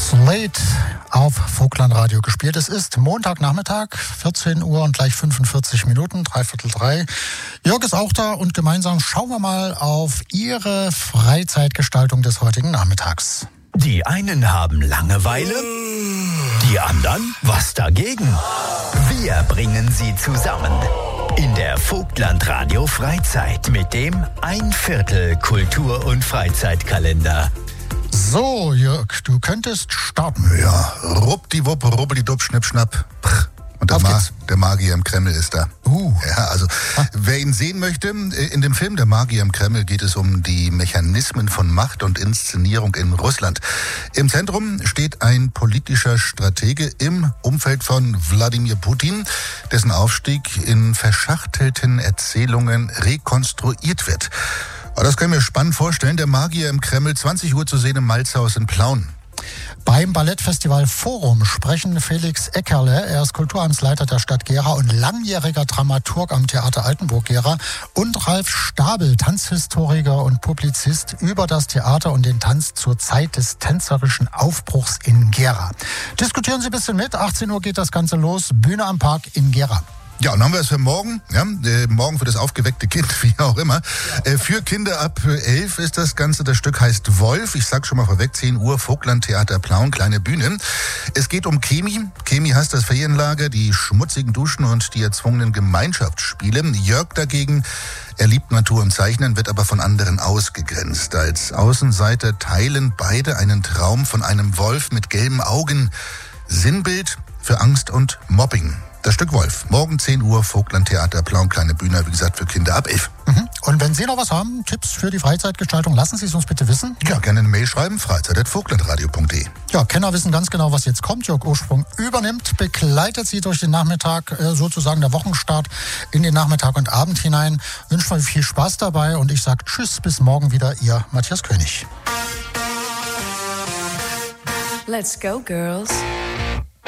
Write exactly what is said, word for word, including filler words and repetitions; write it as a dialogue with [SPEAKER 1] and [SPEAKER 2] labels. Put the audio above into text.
[SPEAKER 1] Slate auf Vogtland-Radio gespielt. Es ist Montagnachmittag, vierzehn Uhr und gleich fünfundvierzig Minuten, dreiviertel drei. Jörg ist auch da und gemeinsam schauen wir mal auf Ihre Freizeitgestaltung des heutigen Nachmittags.
[SPEAKER 2] Die einen haben Langeweile, die anderen was dagegen. Wir bringen sie zusammen in der Vogtland-Radio Freizeit mit dem ein Viertel Kultur- und Freizeitkalender.
[SPEAKER 1] So, Jörg, du könntest starten.
[SPEAKER 3] Ja, ruppdiwupp, rubbelidupp, schnipp, schnapp. Und der, Ma- der Magier im Kreml ist da.
[SPEAKER 1] Uh.
[SPEAKER 3] Ja, also ah. wer ihn sehen möchte, in dem Film Der Magier im Kreml geht es um die Mechanismen von Macht und Inszenierung in Russland. Im Zentrum steht ein politischer Stratege im Umfeld von Wladimir Putin, dessen Aufstieg in verschachtelten Erzählungen rekonstruiert wird. Aber das kann ich mir spannend vorstellen. Der Magier im Kreml, zwanzig Uhr zu sehen im Malzhaus in Plauen.
[SPEAKER 1] Beim Ballettfestival Forum sprechen Felix Eckerle, er ist Kulturamtsleiter der Stadt Gera und langjähriger Dramaturg am Theater Altenburg Gera, und Ralf Stabel, Tanzhistoriker und Publizist, über das Theater und den Tanz zur Zeit des tänzerischen Aufbruchs in Gera. Diskutieren Sie ein bisschen mit, achtzehn Uhr geht das Ganze los, Bühne am Park in Gera.
[SPEAKER 3] Ja, und dann haben wir es für morgen, ja, äh, morgen für das aufgeweckte Kind, wie auch immer. Äh, für Kinder ab elf ist das Ganze, das Stück heißt Wolf. Ich sag schon mal vorweg, zehn Uhr, Vogtland-Theater Plauen, kleine Bühne. Es geht um Chemie. Chemie heißt das Ferienlager, die schmutzigen Duschen und die erzwungenen Gemeinschaftsspiele. Jörg dagegen, er liebt Natur und Zeichnen, wird aber von anderen ausgegrenzt. Als Außenseiter teilen beide einen Traum von einem Wolf mit gelben Augen. Sinnbild für Angst und Mobbing. Das Stück Wolf. Morgen zehn Uhr, Vogtland-Theater Plauen, kleine Bühne, wie gesagt, für Kinder ab elf.
[SPEAKER 1] Mhm. Und wenn Sie noch was haben, Tipps für die Freizeitgestaltung, lassen Sie es uns bitte wissen.
[SPEAKER 3] Ja, gerne eine Mail schreiben, freizeit at vogtlandradio punkt de.
[SPEAKER 1] Ja, Kenner wissen ganz genau, was jetzt kommt. Jörg Ursprung übernimmt, begleitet Sie durch den Nachmittag, äh, sozusagen der Wochenstart in den Nachmittag und Abend hinein. Wünsche euch viel Spaß dabei und ich sage Tschüss, bis morgen wieder, Ihr Matthias König.
[SPEAKER 4] Let's go, girls.